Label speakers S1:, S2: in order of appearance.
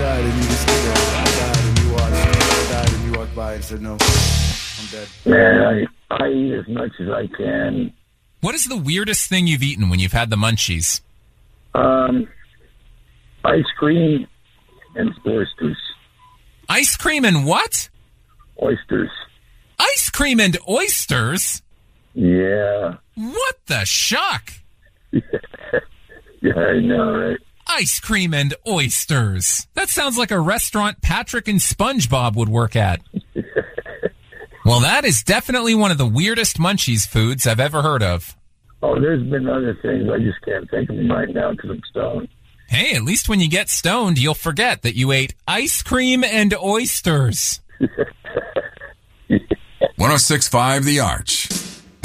S1: died and you just stood there. I died and you watched. I died and you walked by and said, no, I'm dead.
S2: Man, I eat as much as I can.
S3: What is the weirdest thing you've eaten when you've had the munchies?
S2: Ice cream and oysters.
S3: Ice cream and what?
S2: Oysters.
S3: Ice cream and oysters?
S2: Yeah.
S3: What the shuck?
S2: Yeah, I know, right?
S3: Ice cream and oysters. That sounds like a restaurant Patrick and SpongeBob would work at. Well, that is definitely one of the weirdest munchies foods I've ever heard of.
S2: Oh, there's been other things. I just can't think of them right now because I'm stoned.
S3: Hey, at least when you get stoned, you'll forget that you ate ice cream and oysters.
S4: 106.5 The Arch.